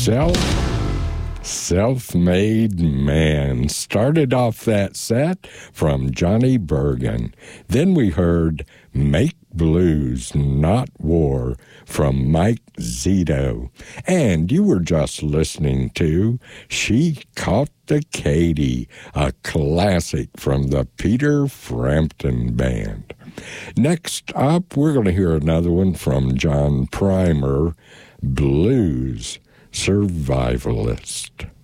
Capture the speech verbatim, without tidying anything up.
Self, Self-Made Man. Started off that set from Johnny Bergen. Then we heard Make Blues, Not War from Mike Zito. And you were just listening to She Caught the Katy, a classic from the Peter Frampton Band. Next up, we're going to hear another one from John Primer, Blues Survivalist.